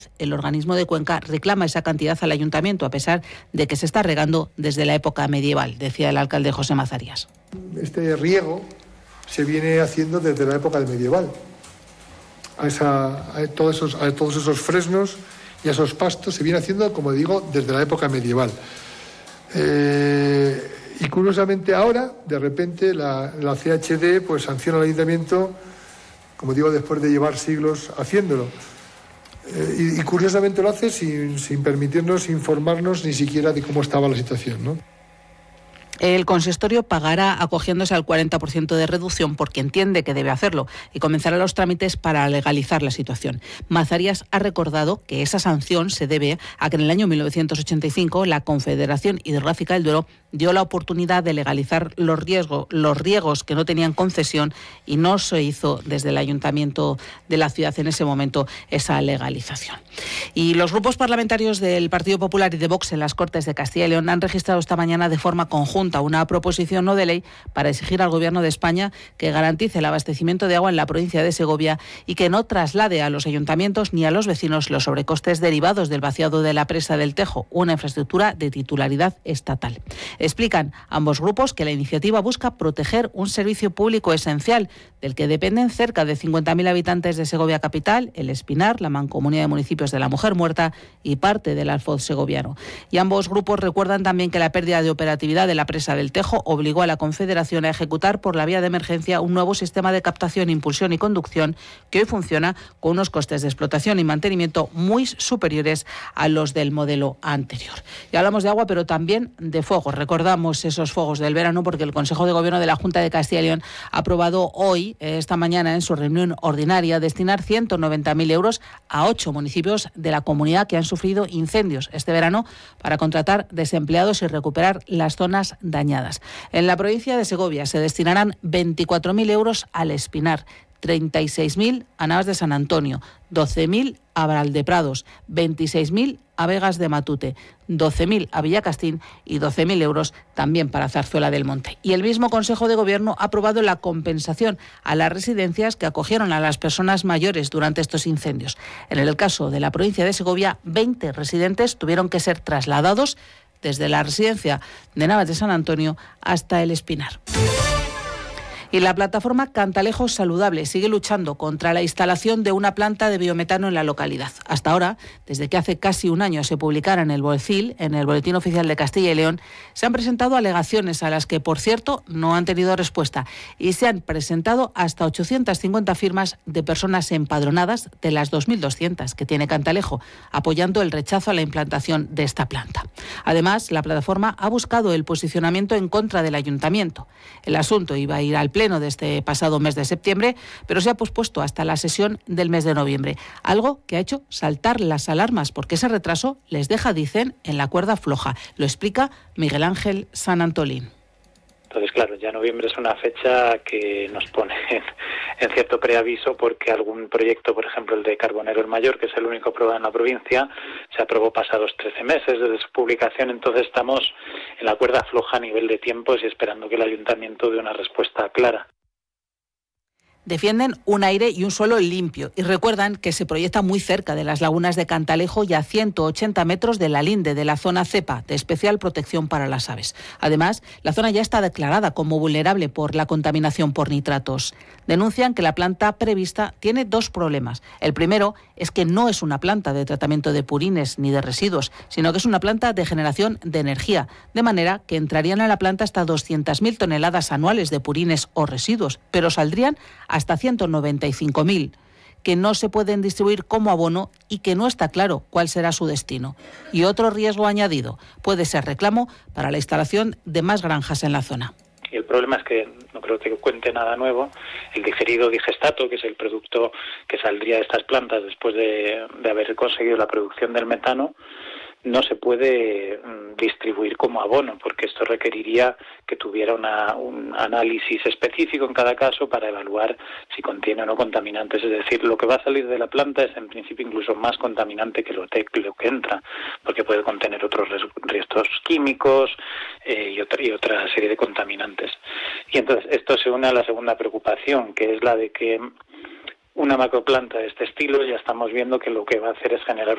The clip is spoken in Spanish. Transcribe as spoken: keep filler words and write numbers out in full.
El organismo de Cuenca reclama esa cantidad al ayuntamiento, a pesar de que se está regando desde la época medieval, decía el alcalde José Mazarías. Este riego se viene haciendo desde la época medieval. A, esa, a, todos esos, a todos esos fresnos y a esos pastos se viene haciendo, como digo, desde la época medieval. Eh, y curiosamente ahora, de repente, la, la C H D pues sanciona al ayuntamiento, como digo, después de llevar siglos haciéndolo. Eh, y, y curiosamente lo hace sin, sin permitirnos informarnos ni siquiera de cómo estaba la situación, ¿no? El consistorio pagará acogiéndose al cuarenta por ciento de reducción porque entiende que debe hacerlo y comenzará los trámites para legalizar la situación. Mazarías ha recordado que esa sanción se debe a que en el año mil novecientos ochenta y cinco la Confederación Hidrográfica del Duero dio la oportunidad de legalizar los, riesgos, los riegos que no tenían concesión y no se hizo desde el Ayuntamiento de la ciudad en ese momento esa legalización. Y los grupos parlamentarios del Partido Popular y de Vox en las Cortes de Castilla y León han registrado esta mañana de forma conjunta una proposición no de ley para exigir al Gobierno de España que garantice el abastecimiento de agua en la provincia de Segovia y que no traslade a los ayuntamientos ni a los vecinos los sobrecostes derivados del vaciado de la presa del Tejo, una infraestructura de titularidad estatal. Explican ambos grupos que la iniciativa busca proteger un servicio público esencial del que dependen cerca de cincuenta mil habitantes de Segovia capital, el Espinar, la Mancomunidad de Municipios de la Mujer Muerta y parte del Alfoz segoviano. Y ambos grupos recuerdan también que la pérdida de operatividad de la presa del Tejo obligó a la Confederación a ejecutar por la vía de emergencia un nuevo sistema de captación, impulsión y conducción que hoy funciona con unos costes de explotación y mantenimiento muy superiores a los del modelo anterior. Y hablamos de agua, pero también de fuegos. Recordamos esos fuegos del verano porque el Consejo de Gobierno de la Junta de Castilla y León ha aprobado hoy, esta mañana, en su reunión ordinaria, destinar ciento noventa mil euros a ocho municipios de la comunidad que han sufrido incendios este verano para contratar desempleados y recuperar las zonas dañadas. En la provincia de Segovia se destinarán veinticuatro mil euros al Espinar, treinta y seis mil a Navas de San Antonio, doce mil a Valdeprados, veintiséis mil a Vegas de Matute, doce mil a Villacastín y doce mil euros también para Zarzuela del Monte. Y el mismo Consejo de Gobierno ha aprobado la compensación a las residencias que acogieron a las personas mayores durante estos incendios. En el caso de la provincia de Segovia, veinte residentes tuvieron que ser trasladados desde la residencia de Navas de San Antonio hasta el Espinar. Y la plataforma Cantalejos Saludable sigue luchando contra la instalación de una planta de biometano en la localidad. Hasta ahora, desde que hace casi un año se publicara en el BOECIL, en el Boletín Oficial de Castilla y León, se han presentado alegaciones a las que, por cierto, no han tenido respuesta y se han presentado hasta ochocientas cincuenta firmas de personas empadronadas de las dos mil doscientas que tiene Cantalejo, apoyando el rechazo a la implantación de esta planta. Además, la plataforma ha buscado el posicionamiento en contra del ayuntamiento. El asunto iba a ir al pleno de este pasado mes de septiembre, pero se ha pospuesto hasta la sesión del mes de noviembre, algo que ha hecho saltar las alarmas porque ese retraso les deja, dicen, en la cuerda floja. Lo explica Miguel Ángel San Antolín. Entonces, claro, ya noviembre es una fecha que nos pone en, en cierto preaviso porque algún proyecto, por ejemplo el de Carbonero el Mayor, que es el único aprobado en la provincia, se aprobó pasados trece meses desde su publicación, entonces estamos en la cuerda floja a nivel de tiempos y esperando que el ayuntamiento dé una respuesta clara. Defienden un aire y un suelo limpio y recuerdan que se proyecta muy cerca de las lagunas de Cantalejo y a ciento ochenta metros de la linde de la zona CEPA, de especial protección para las aves. Además, la zona ya está declarada como vulnerable por la contaminación por nitratos. Denuncian que la planta prevista tiene dos problemas. El primero es que no es una planta de tratamiento de purines ni de residuos, sino que es una planta de generación de energía, de manera que entrarían a la planta hasta doscientas mil toneladas anuales de purines o residuos, pero saldrían hasta ciento noventa y cinco mil, que no se pueden distribuir como abono y que no está claro cuál será su destino. Y otro riesgo añadido puede ser reclamo para la instalación de más granjas en la zona. Y el problema es que, no creo que cuente nada nuevo, el digerido digestato, que es el producto que saldría de estas plantas después de, de haber conseguido la producción del metano, no se puede distribuir como abono, porque esto requeriría que tuviera una, un análisis específico en cada caso para evaluar si contiene o no contaminantes. Es decir, lo que va a salir de la planta es en principio incluso más contaminante que lo, te, lo que entra, porque puede contener otros restos químicos eh, y, otra, y otra serie de contaminantes. Y entonces esto se une a la segunda preocupación, que es la de que una macroplanta de este estilo ya estamos viendo que lo que va a hacer es generar